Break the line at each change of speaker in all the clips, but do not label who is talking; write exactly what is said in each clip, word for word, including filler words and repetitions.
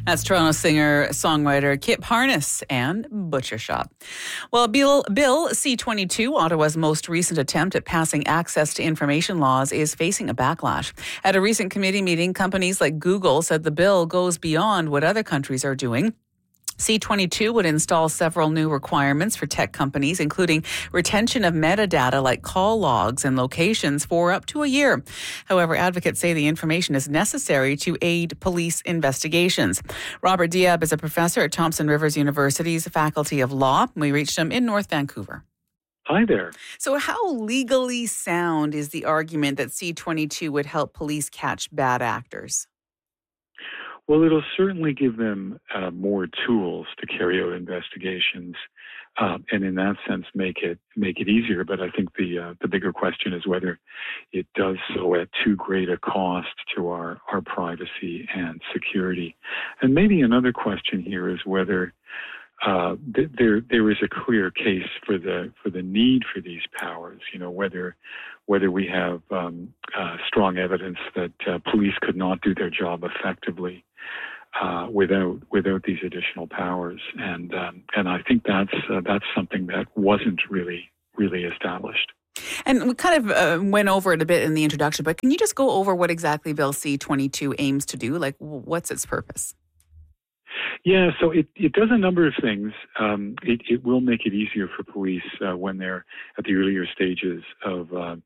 That's Toronto singer-songwriter Kip Harness and Butcher Shop. Well, Bill, Bill C twenty-two, Ottawa's most recent attempt at passing access to information laws, is facing a backlash. At a recent committee meeting, companies like Google said the bill goes beyond what other countries are doing. C twenty-two would install several new requirements for tech companies, including retention of metadata like call logs and locations for up to a year. However, advocates say the information is necessary to aid police investigations. Robert Diab is a professor at Thompson Rivers University's Faculty of Law. We reached him in North Vancouver.
Hi there.
So how legally sound is the argument that C twenty-two would help police catch bad actors?
Well, it'll certainly give them uh, more tools to carry out investigations, uh, and in that sense, make it make it easier. But I think the uh, the bigger question is whether it does so at too great a cost to our our privacy and security. And maybe another question here is whether uh, th- there there is a clear case for the for the need for these powers. You know, whether whether we have um, uh, strong evidence that uh, police could not do their job effectively Uh, without without these additional powers, and um, and I think that's uh, that's something that wasn't really really established.
And we kind of uh, went over it a bit in the introduction, but can you just go over what exactly Bill C twenty-two aims to do? Like, what's its purpose?
Yeah, so it, it does a number of things. Um, it, it will make it easier for police uh, when they're at the earlier stages of uh,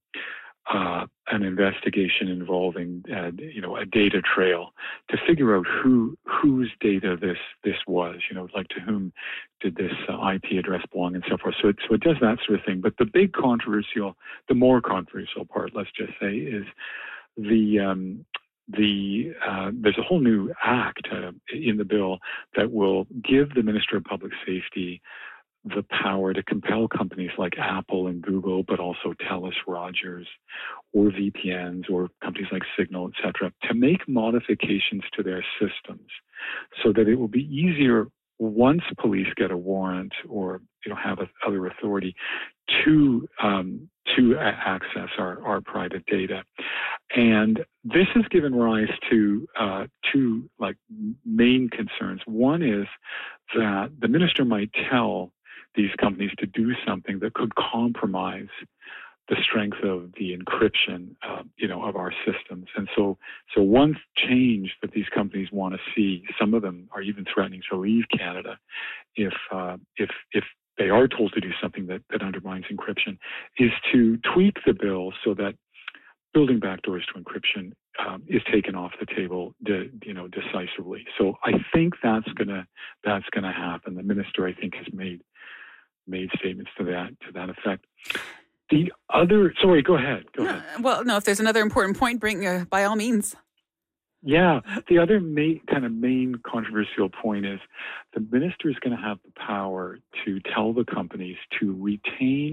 Uh, an investigation involving, uh, you know, a data trail to figure out who whose data this this was. You know, like to whom did this uh, I P address belong, and so forth. So it, so it does that sort of thing. But the big controversial, the more controversial part, let's just say, is the um, the uh, there's a whole new act uh, in the bill that will give the Minister of Public Safety the power to compel companies like Apple and Google, but also Telus, Rogers, or V P Ns, or companies like Signal, et cetera, to make modifications to their systems so that it will be easier once police get a warrant or you know have a, other authority to um, to a- access our, our private data. And this has given rise to uh, two like main concerns. One is that the minister might tell these companies to do something that could compromise the strength of the encryption, uh, you know, of our systems. And so, so one change that these companies want to see, some of them are even threatening to leave Canada if uh, if if they are told to do something that, that undermines encryption, is to tweak the bill so that building backdoors to encryption um, is taken off the table, de- you know, decisively. So I think that's gonna that's gonna happen. The minister, I think, has made made statements to that to that effect. The other, sorry, go ahead. Go
no,
ahead.
Well, no, if there's another important point, bring uh, by all means.
Yeah, the other main kind of main controversial point is the minister is going to have the power to tell the companies to retain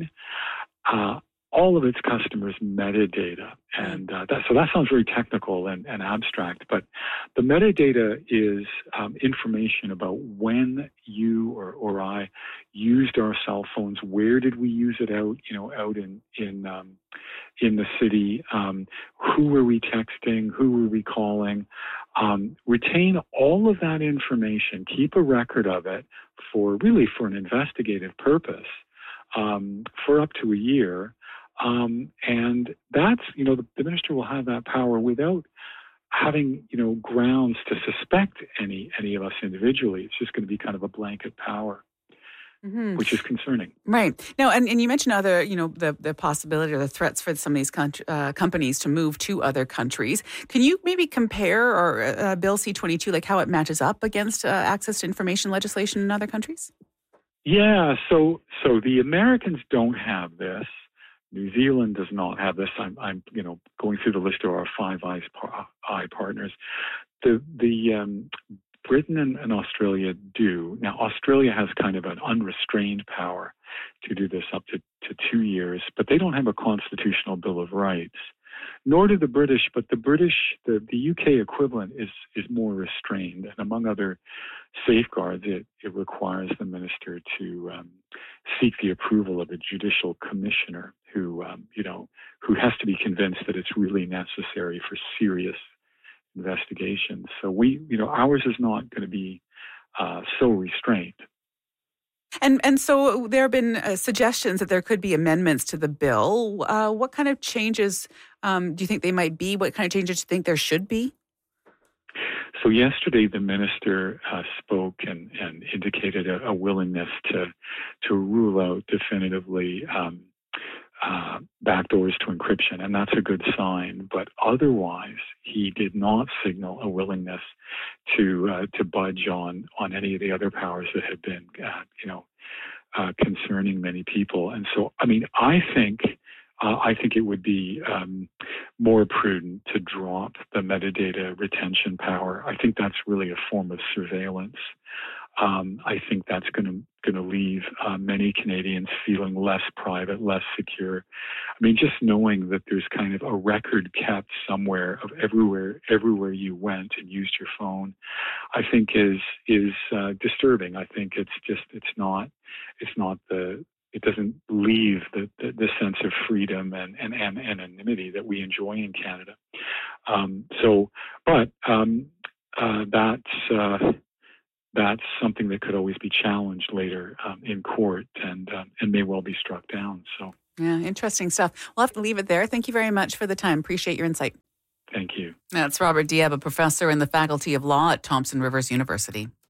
uh, all of its customers' metadata. And uh, that, so that sounds very technical and, and abstract, but the metadata is um, information about when you or, or I used our cell phones, where did we use it out, you know, out in, in, um, in the city, um, who were we texting, who were we calling, um, retain all of that information, keep a record of it for really for an investigative purpose um, for up to a year. Um, and that's, you know, the, the minister will have that power without having, you know, grounds to suspect any any of us individually. It's just going to be kind of a blanket power, mm-hmm. which is concerning.
Right. Now, and, and you mentioned other, you know, the, the possibility or the threats for some of these con- uh, companies to move to other countries. Can you maybe compare or uh, Bill C twenty-two, like how it matches up against uh, access to information legislation in other countries?
Yeah. So so the Americans don't have this. New Zealand does not have this. I'm, I'm, you know, going through the list of our Five Eyes par- Eye partners. The the um, Britain and, and Australia do. Now, Australia has kind of an unrestrained power to do this up to, to two years, but they don't have a constitutional Bill of Rights. Nor do the British, but the British, the, the U K equivalent is is more restrained, and among other safeguards, it, it requires the minister to um, seek the approval of a judicial commissioner who, um, you know, who has to be convinced that it's really necessary for serious investigations. So we, you know, ours is not going to be uh, so restrained.
And and so there have been uh, suggestions that there could be amendments to the bill. Uh, what kind of changes um, do you think they might be? What kind of changes do you think there should be?
So yesterday, the minister uh, spoke and, and indicated a, a willingness to to rule out definitively um, uh, backdoors to encryption, and that's a good sign. But otherwise, he did not signal a willingness to uh, to budge on on any of the other powers that have been, uh, you know, uh, concerning many people. And so, I mean, I think. Uh, I think it would be um, more prudent to drop the metadata retention power. I think that's really a form of surveillance. Um, I think that's going to going to leave uh, many Canadians feeling less private, less secure. I mean, just knowing that there's kind of a record kept somewhere of everywhere everywhere you went and used your phone, I think is is uh, disturbing. I think it's just it's not it's not the It doesn't leave the, the, the sense of freedom and, and, and anonymity that we enjoy in Canada. Um, so, but um, uh, that's uh, that's something that could always be challenged later um, in court and um, and may well be struck down. So,
yeah, interesting stuff. We'll have to leave it there. Thank you very much for the time. Appreciate your insight.
Thank you.
That's Robert Dieb, a professor in the Faculty of Law at Thompson Rivers University.